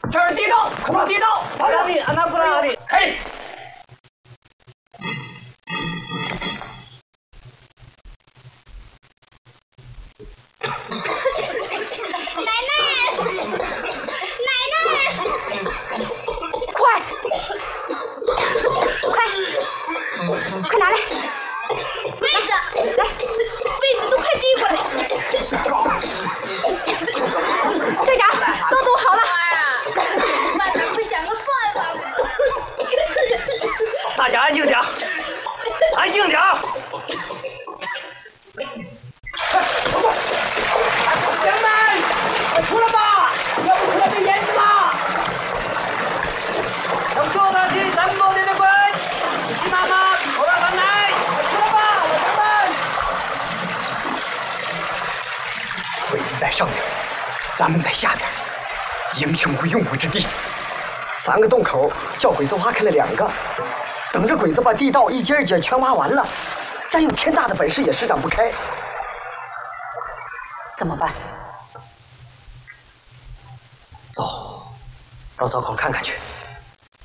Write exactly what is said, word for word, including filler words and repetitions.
这是地道，快往地道！ 哪里？俺那不哪里？ 嘿。 快拿来！被子，来，被子都快递过来。队长，都弄好了。慢点，快想个办法。 大家安静点，安静点。 乡们，快出来吧，要不可被淹死了。 等说的是咱们的官。 你妈妈，我让他来，出来吧，老乡们！鬼子在上面，咱们在下边，英雄无用武之地。三个洞口，叫鬼子挖开了两个，等着鬼子把地道一节一节全挖完了，咱有天大的本事也施展不开。 怎么办？ 走，到灶口看看去。